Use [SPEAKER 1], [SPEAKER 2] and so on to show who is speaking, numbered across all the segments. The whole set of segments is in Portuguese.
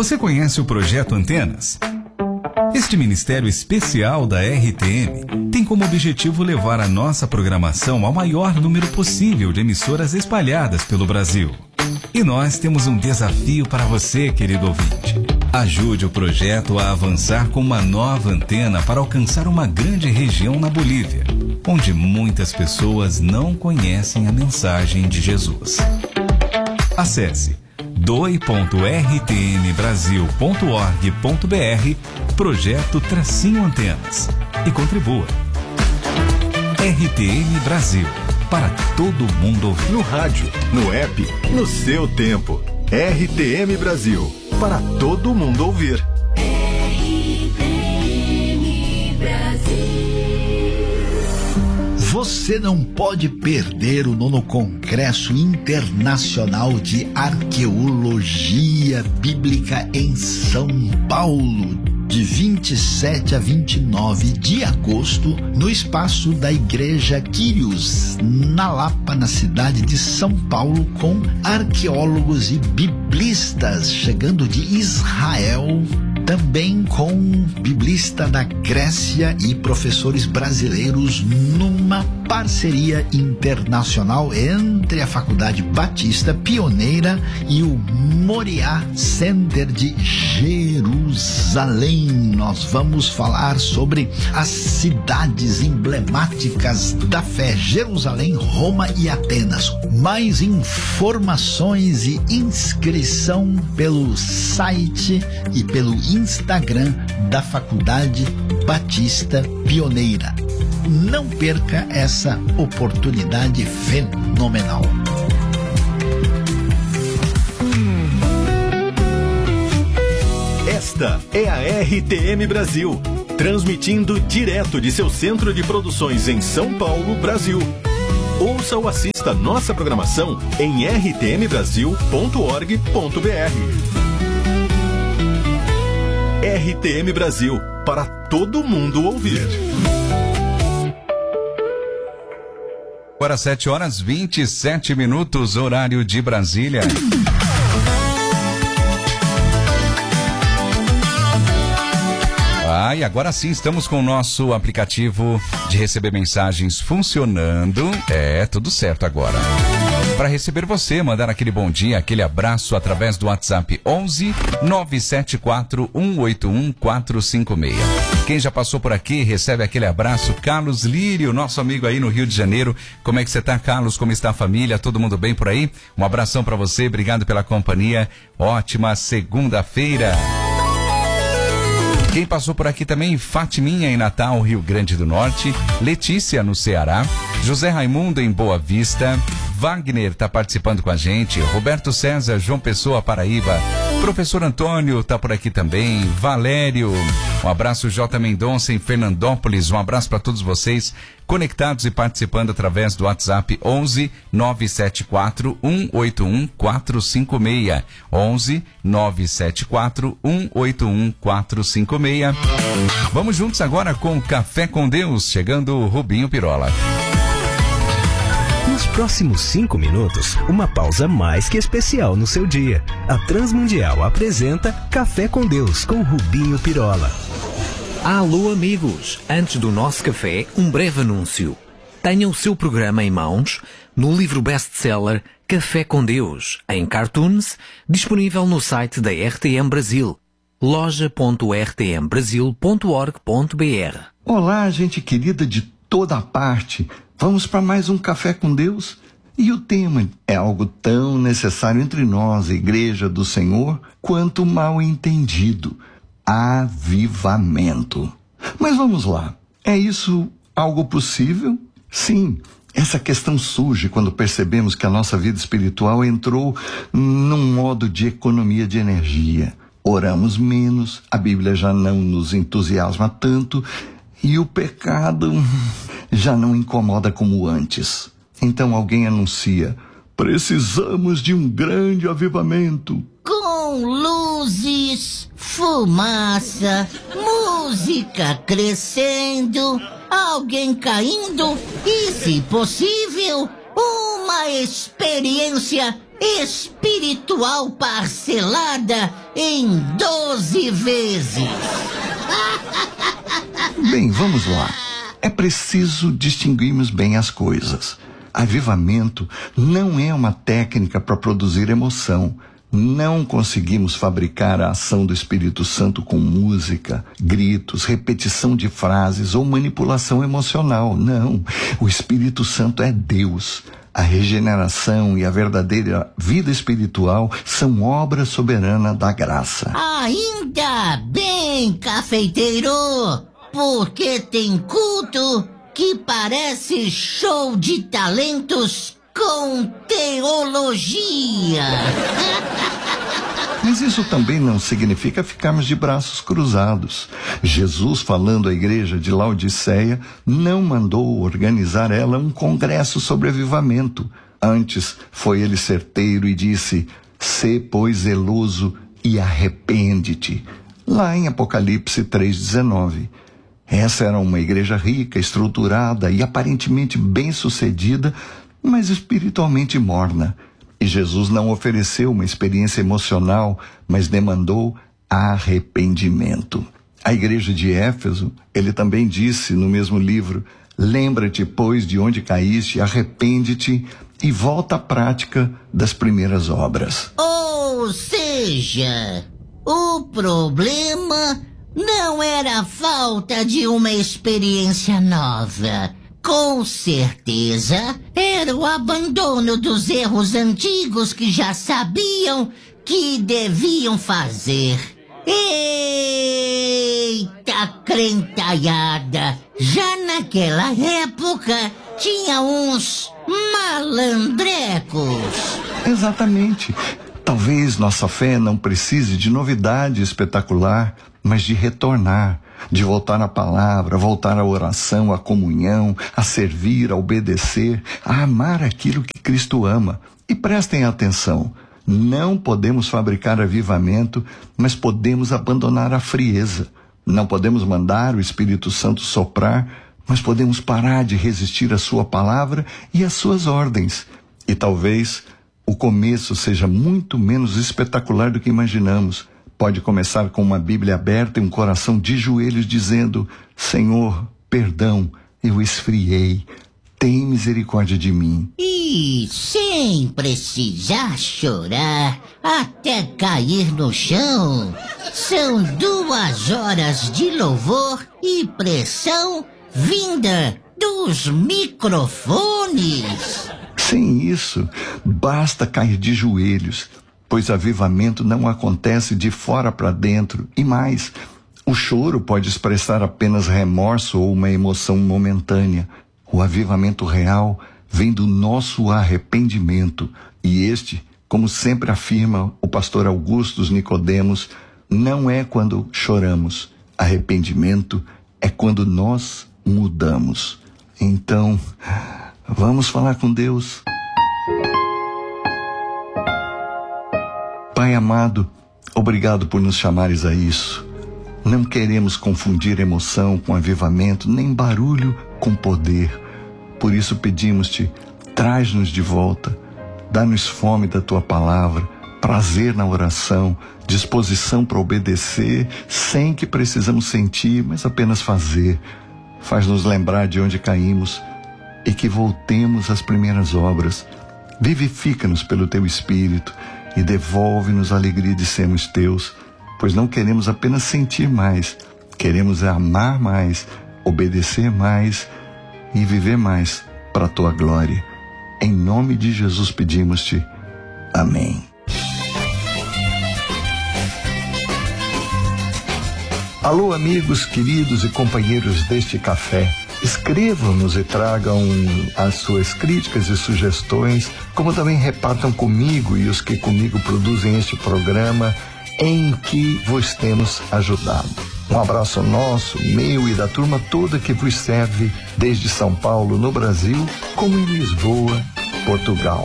[SPEAKER 1] Você conhece o Projeto Antenas? Este ministério especial da RTM tem como objetivo levar a nossa programação ao maior número possível de emissoras espalhadas pelo Brasil. E nós temos um desafio para você, querido ouvinte. Ajude o projeto a avançar com uma nova antena para alcançar uma grande região na Bolívia, onde muitas pessoas não conhecem a mensagem de Jesus. Acesse doi.rtmbrasil.org.br Projeto-Antenas e contribua. RTM Brasil, para todo mundo ouvir.
[SPEAKER 2] No rádio, no app, no seu tempo. RTM Brasil, para todo mundo ouvir.
[SPEAKER 3] RTM Brasil.
[SPEAKER 4] Você não pode perder o 9º Congresso Internacional de Arqueologia Bíblica em São Paulo, de 27 a 29 de agosto, no espaço da Igreja Quírios, na Lapa, na cidade de São Paulo, com arqueólogos e biblistas chegando de Israel, também com biblista da Grécia e professores brasileiros, numa parceria internacional entre a Faculdade Batista Pioneira e o Moriá Center de Jerusalém. Nós vamos falar sobre as cidades emblemáticas da fé: Jerusalém, Roma e Atenas. Mais informações e inscrição pelo site e pelo Instagram da Faculdade Batista Pioneira. Não perca essa oportunidade fenomenal.
[SPEAKER 2] Esta é a RTM Brasil, transmitindo direto de seu centro de produções em São Paulo, Brasil. Ouça ou assista nossa programação em rtmbrasil.org.br. RTM Brasil, para todo mundo ouvir.
[SPEAKER 1] Agora 7h27, horário de Brasília. E agora sim estamos com o nosso aplicativo de receber mensagens funcionando. Tudo certo agora. Para receber você, mandar aquele bom dia, aquele abraço através do WhatsApp 11 974 181 456. Quem já passou por aqui, recebe aquele abraço. Carlos Lírio, nosso amigo aí no Rio de Janeiro. Como é que você tá, Carlos? Como está a família? Todo mundo bem por aí? Um abração para você, obrigado pela companhia. Ótima segunda-feira. Quem passou por aqui também, Fatiminha em Natal, Rio Grande do Norte, Letícia no Ceará, José Raimundo em Boa Vista, Wagner está participando com a gente, Roberto César, João Pessoa, Paraíba, Professor Antônio está por aqui também, Valério, um abraço, J. Mendonça em Fernandópolis, um abraço para todos vocês conectados e participando através do WhatsApp 11 974 181 456, 11 974 181 456. Vamos juntos agora com Café com Deus, chegando o Rubinho Pirola.
[SPEAKER 5] Nos próximos 5 minutos, uma pausa mais que especial no seu dia. A Transmundial apresenta Café com Deus com Rubinho Pirola.
[SPEAKER 6] Alô amigos, antes do nosso café, um breve anúncio. Tenha o seu programa em mãos no livro best-seller Café com Deus, em cartoons, disponível no site da RTM Brasil, loja.rtmbrasil.org.br.
[SPEAKER 7] Olá, gente querida de toda a parte. Vamos para mais um Café com Deus? E o tema é algo tão necessário entre nós, a Igreja do Senhor, quanto mal entendido: avivamento. Mas vamos lá, é isso algo possível? Sim, essa questão surge quando percebemos que a nossa vida espiritual entrou num modo de economia de energia. Oramos menos, a Bíblia já não nos entusiasma tanto e o pecado já não incomoda como antes. Então alguém anuncia: precisamos de um grande avivamento.
[SPEAKER 8] Com luzes, fumaça, música crescendo, alguém caindo e, se possível, uma experiência espiritual parcelada em 12 vezes.
[SPEAKER 7] Bem, vamos lá. É preciso distinguirmos bem as coisas. Avivamento não é uma técnica para produzir emoção. Não conseguimos fabricar a ação do Espírito Santo com música, gritos, repetição de frases ou manipulação emocional. Não. O Espírito Santo é Deus. A regeneração e a verdadeira vida espiritual são obra soberana da graça.
[SPEAKER 8] Ainda bem, cafeiteiro, porque tem culto que parece show de talentos com teologia.
[SPEAKER 7] Mas isso também não significa ficarmos de braços cruzados. Jesus, falando à igreja de Laodiceia, não mandou organizar ela um congresso sobre avivamento. Antes, foi ele certeiro e disse: "Sê, pois, zeloso e arrepende-te." Lá em Apocalipse 3:19. Essa era uma igreja rica, estruturada e aparentemente bem-sucedida, mas espiritualmente morna. E Jesus não ofereceu uma experiência emocional, mas demandou arrependimento. A igreja de Éfeso, ele também disse no mesmo livro: "Lembra-te, pois, de onde caíste, arrepende-te e volta à prática das primeiras obras."
[SPEAKER 8] Ou seja, o problema não era a falta de uma experiência nova. Com certeza, era o abandono dos erros antigos que já sabiam que deviam fazer. Eita crentalhada! Já naquela época, tinha uns malandrecos.
[SPEAKER 7] Exatamente. Talvez nossa fé não precise de novidade espetacular, mas de retornar, de voltar à palavra, voltar à oração, à comunhão, a servir, a obedecer, a amar aquilo que Cristo ama. E prestem atenção, não podemos fabricar avivamento, mas podemos abandonar a frieza. Não podemos mandar o Espírito Santo soprar, mas podemos parar de resistir à sua palavra e às suas ordens. E talvez o começo seja muito menos espetacular do que imaginamos. Pode começar com uma Bíblia aberta e um coração de joelhos dizendo: "Senhor, perdão, eu esfriei. Tem misericórdia de mim."
[SPEAKER 8] E sem precisar chorar até cair no chão. São 2 horas de louvor e pressão vinda dos microfones.
[SPEAKER 7] Sem isso, basta cair de joelhos, pois avivamento não acontece de fora para dentro. E mais, o choro pode expressar apenas remorso ou uma emoção momentânea. O avivamento real vem do nosso arrependimento. E este, como sempre afirma o pastor Augusto Nicodemos, não é quando choramos. Arrependimento é quando nós mudamos. Então, vamos falar com Deus. Pai amado, obrigado por nos chamares a isso. Não queremos confundir emoção com avivamento, nem barulho com poder. Por isso pedimos-te, traz-nos de volta, dá-nos fome da tua palavra, prazer na oração, disposição para obedecer, sem que precisamos sentir, mas apenas fazer. Faz-nos lembrar de onde caímos e que voltemos às primeiras obras. Vivifica-nos pelo teu Espírito e devolve-nos a alegria de sermos teus, pois não queremos apenas sentir mais, queremos amar mais, obedecer mais e viver mais para a tua glória. Em nome de Jesus pedimos-te. Amém. Alô, amigos, queridos e companheiros deste café. Escrevam-nos e tragam as suas críticas e sugestões, como também repartam comigo e os que comigo produzem este programa em que vos temos ajudado. Um abraço nosso, meu e da turma toda que vos serve desde São Paulo, no Brasil, como em Lisboa, Portugal.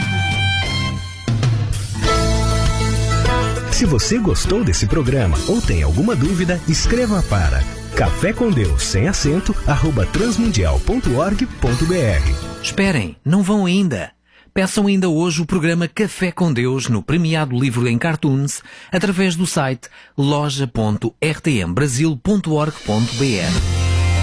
[SPEAKER 5] Se você gostou desse programa ou tem alguma dúvida, escreva para Café com Deus, sem acento, @transmundial.org.br.
[SPEAKER 6] Esperem, não vão ainda. Peçam ainda hoje o programa Café com Deus no premiado livro em cartoons através do site loja.rtmbrasil.org.br.